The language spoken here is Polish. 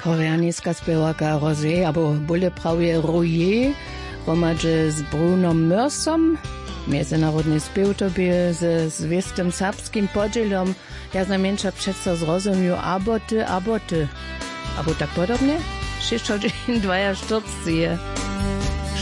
koreańska śpiewaka Rosé, albo bóle prawie Royer, romadze z Brunom Mörsom, międzynarodny śpiewotobie ze zwiestym serbskim podzielom. Ja znamięcza przedsa zrozumiał aboty. Albo tak podobnie? 6 godzin 2 sztuczce.